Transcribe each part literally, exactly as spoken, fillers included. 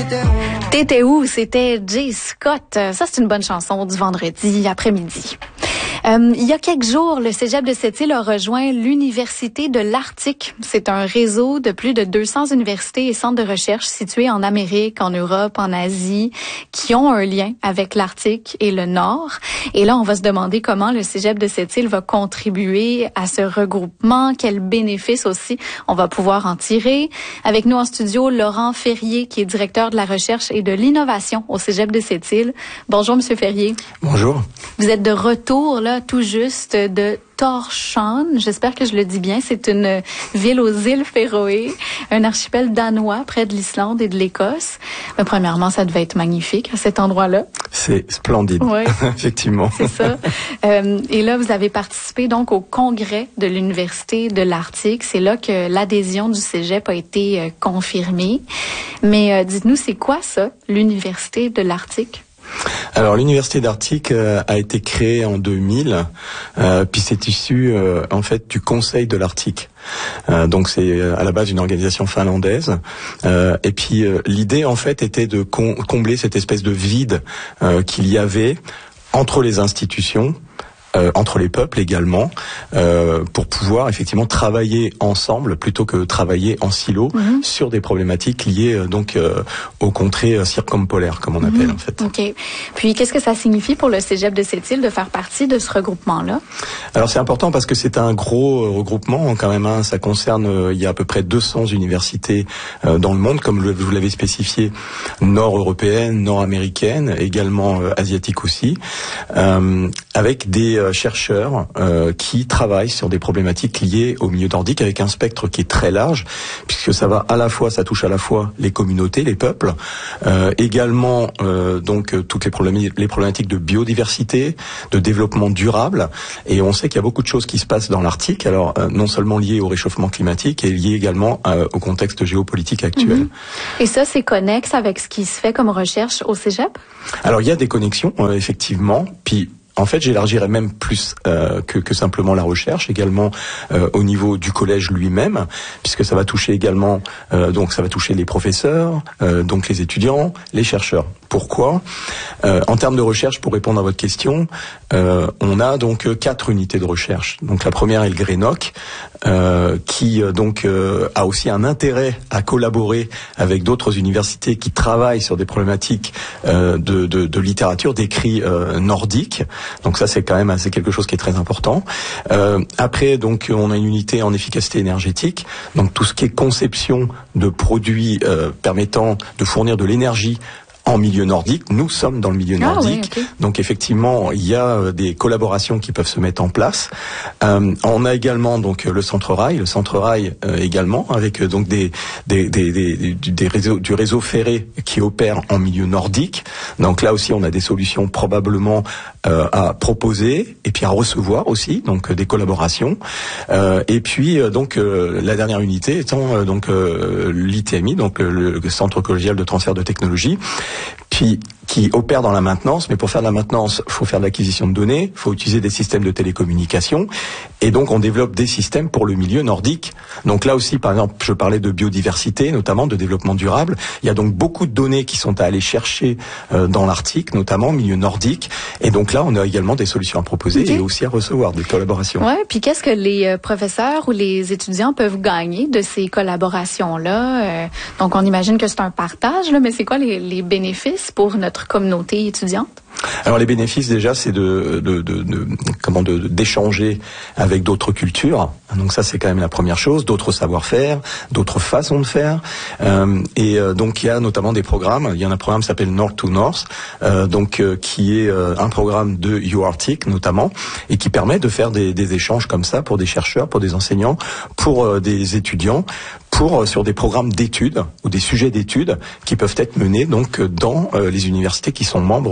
t'étais où? T'étais où? C'était Jay Scott. Ça, c'est une bonne chanson du vendredi après-midi. Euh, il y a quelques jours, le Cégep de Sept-Îles a rejoint l'Université de l'Arctique. C'est un réseau de plus de deux cents universités et centres de recherche situés en Amérique, en Europe, en Asie, qui ont un lien avec l'Arctique et le Nord. Et là, on va se demander comment le Cégep de Sept-Îles va contribuer à ce regroupement, quels bénéfices aussi on va pouvoir en tirer. Avec nous en studio, Laurent Ferrier, qui est directeur de la recherche et de l'innovation au Cégep de Sept-Îles. Bonjour, Monsieur Ferrier. Bonjour. Vous êtes de retour, là, tout juste de Tórshavn. J'espère que je le dis bien. C'est une ville aux îles Féroé, un archipel danois près de l'Islande et de l'Écosse. Mais premièrement, ça devait être magnifique à cet endroit-là. C'est splendide, ouais. Effectivement. C'est ça. Euh, et là, vous avez participé donc au congrès de l'Université de l'Arctique. C'est là que l'adhésion du Cégep a été euh, confirmée. Mais euh, dites-nous, c'est quoi ça, l'Université de l'Arctique? Alors l'université d'Arctique euh, a été créée en deux mille, euh, puis c'est issu euh, en fait du Conseil de l'Arctique. Euh, donc c'est euh, à la base une organisation finlandaise. Euh, et puis euh, l'idée en fait était de com- combler cette espèce de vide euh, qu'il y avait entre les institutions. Euh, entre les peuples également, euh, pour pouvoir effectivement travailler ensemble plutôt que travailler en silo mm-hmm. sur des problématiques liées euh, donc euh, aux contrées euh, circumpolaires, comme on mm-hmm. appelle en fait. Ok. Puis qu'est-ce que ça signifie pour le Cégep de Sept-Îles de faire partie de ce regroupement-là? Alors c'est important parce que c'est un gros euh, regroupement quand même. Hein, ça concerne, euh, il y a à peu près deux cents universités euh, dans le monde, comme le, vous l'avez spécifié, nord-européennes, nord-américaines, également euh, asiatiques aussi, euh, avec des chercheurs euh, qui travaillent sur des problématiques liées au milieu nordique avec un spectre qui est très large, puisque ça va à la fois, ça touche à la fois les communautés, les peuples, euh, également euh, donc toutes les problématiques, les problématiques de biodiversité, de développement durable, et on sait qu'il y a beaucoup de choses qui se passent dans l'Arctique, alors euh, non seulement liées au réchauffement climatique, et liées également euh, au contexte géopolitique actuel. Mmh. Et ça, c'est connexe avec ce qui se fait comme recherche au Cégep? Alors il y a des connexions, euh, effectivement, puis en fait, j'élargirais même plus euh, que, que simplement la recherche, également euh, au niveau du collège lui-même, puisque ça va toucher également, euh, donc ça va toucher les professeurs, euh, donc les étudiants, les chercheurs. Pourquoi ? euh, En termes de recherche, pour répondre à votre question, euh, on a donc quatre unités de recherche. Donc la première est le GRENOC, euh, qui euh, donc euh, a aussi un intérêt à collaborer avec d'autres universités qui travaillent sur des problématiques euh, de, de, de littérature, d'écrit euh, nordique. Donc ça, c'est quand même c'est quelque chose qui est très important. Euh, après, donc, on a une unité en efficacité énergétique. Donc tout ce qui est conception de produits euh, permettant de fournir de l'énergie en milieu nordique. Nous sommes dans le milieu ah, nordique, oui, okay. Donc effectivement, il y a des collaborations qui peuvent se mettre en place. Euh, on a également donc le Centre Rail, le Centre Rail euh, également avec euh, donc des des des des, des réseaux, du réseau ferré qui opère en milieu nordique. Donc là aussi, on a des solutions probablement euh, à proposer et puis à recevoir aussi, donc euh, des collaborations. Euh, et puis euh, donc euh, la dernière unité étant euh, donc euh, l'I T M I, donc le, le Centre collégial de transfert de technologie. Puis qui opère dans la maintenance, mais pour faire de la maintenance, il faut faire de l'acquisition de données, il faut utiliser des systèmes de télécommunication, et donc on développe des systèmes pour le milieu nordique. Donc là aussi, par exemple, je parlais de biodiversité, notamment de développement durable. Il y a donc beaucoup de données qui sont à aller chercher euh, dans l'Arctique, notamment au milieu nordique, et donc là, on a également des solutions à proposer okay. et aussi à recevoir des collaborations. Ouais, puis qu'est-ce que les euh, professeurs ou les étudiants peuvent gagner de ces collaborations-là? Euh, donc on imagine que c'est un partage, là, mais c'est quoi les, les bénéfices pour notre communauté étudiante? Alors les bénéfices déjà, c'est de, de, de, de comment de, d'échanger avec d'autres cultures. Donc ça, c'est quand même la première chose. D'autres savoir-faire, d'autres façons de faire. Euh, et euh, donc il y a notamment des programmes. Il y a un programme qui s'appelle North to North, euh, donc euh, qui est euh, un programme de UArctic notamment, et qui permet de faire des, des échanges comme ça pour des chercheurs, pour des enseignants, pour euh, des étudiants, pour sur des programmes d'études ou des sujets d'études qui peuvent être menés donc dans euh, les universités qui sont membres de UArctic.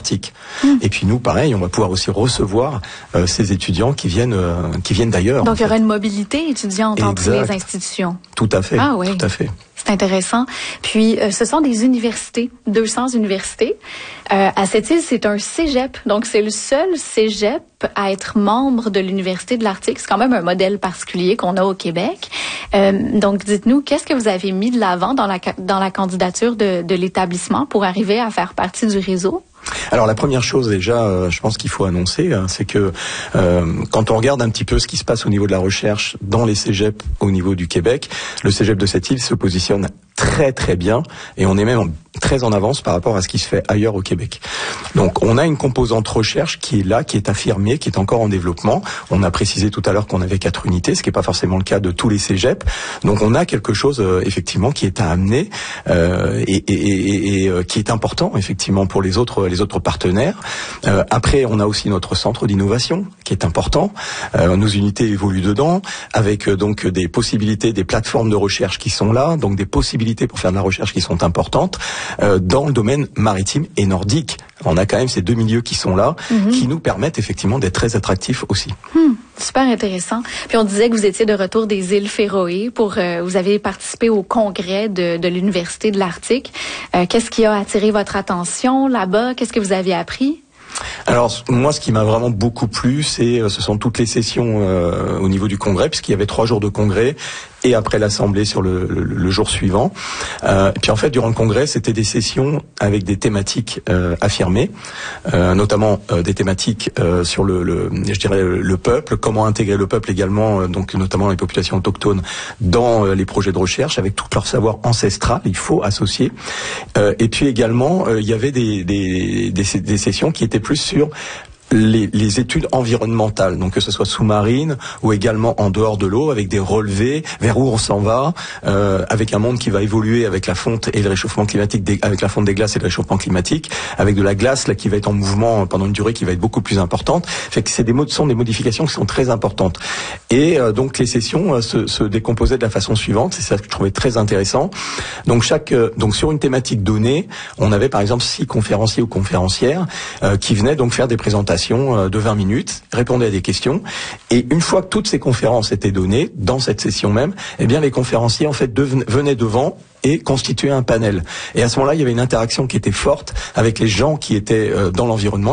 l'Arctique. Mmh. Et puis nous, pareil, on va pouvoir aussi recevoir euh, ces étudiants qui viennent euh, qui viennent d'ailleurs. Donc il y aura une mobilité étudiante entre les institutions. Tout à fait. Ah oui. Tout à fait. C'est intéressant. Puis, euh, ce sont des universités, deux cents universités. Euh, à Sept-Îles, c'est un cégep. Donc, c'est le seul cégep à être membre de l'Université de l'Arctique. C'est quand même un modèle particulier qu'on a au Québec. Euh, donc, dites-nous, qu'est-ce que vous avez mis de l'avant dans la, dans la candidature de, de l'établissement pour arriver à faire partie du réseau? Alors la première chose déjà, euh, je pense qu'il faut annoncer, hein, c'est que euh, quand on regarde un petit peu ce qui se passe au niveau de la recherche dans les cégeps au niveau du Québec, le cégep de Sept-Îles se positionne très très bien et on est même très en avance par rapport à ce qui se fait ailleurs au Québec. Donc on a une composante recherche qui est là, qui est affirmée, qui est encore en développement. On a précisé tout à l'heure qu'on avait quatre unités, ce qui n'est pas forcément le cas de tous les cégeps. Donc on a quelque chose euh, effectivement qui est à amener euh, et, et, et, et euh, qui est important effectivement pour les autres les autres partenaires. Euh, après on a aussi notre centre d'innovation qui est important. Euh, nos unités évoluent dedans avec euh, donc des possibilités, des plateformes de recherche qui sont là, donc des possibilités pour faire de la recherche qui sont importantes. Euh, dans le domaine maritime et nordique. On a quand même ces deux milieux qui sont là, mm-hmm. qui nous permettent effectivement d'être très attractifs aussi. Hmm, super intéressant. Puis on disait que vous étiez de retour des îles Féroé. Pour, euh, vous avez participé au congrès de, de l'Université de l'Arctique. Euh, qu'est-ce qui a attiré votre attention là-bas? Qu'est-ce que vous avez appris? Alors moi, ce qui m'a vraiment beaucoup plu, c'est ce sont toutes les sessions euh, au niveau du congrès, puisqu'il y avait trois jours de congrès et après l'assemblée sur le, le, le jour suivant. Euh, et puis en fait, durant le congrès, c'était des sessions avec des thématiques euh, affirmées, euh, notamment euh, des thématiques euh, sur le, le, je dirais, le peuple, comment intégrer le peuple également, euh, donc notamment les populations autochtones dans euh, les projets de recherche, avec tout leur savoir ancestral. Il faut associer. Euh, et puis également, euh, il y avait des, des, des, des sessions qui étaient plus sur Les, les études environnementales, donc que ce soit sous-marine ou également en dehors de l'eau, avec des relevés, vers où on s'en va, euh, avec un monde qui va évoluer avec la fonte et le réchauffement climatique, des, avec la fonte des glaces et le réchauffement climatique, avec de la glace là qui va être en mouvement pendant une durée qui va être beaucoup plus importante. Fait que c'est des sont des modifications qui sont très importantes. Et euh, donc les sessions euh, se, se décomposaient de la façon suivante. C'est ça que je trouvais très intéressant. Donc chaque euh, donc sur une thématique donnée, on avait par exemple six conférenciers ou conférencières euh, qui venaient donc faire des présentations de vingt minutes, répondaient à des questions, et une fois que toutes ces conférences étaient données, dans cette session même, eh bien les conférenciers en fait deven- venaient devant et constituaient un panel. Et à ce moment-là, il y avait une interaction qui était forte avec les gens qui étaient euh, dans l'environnement.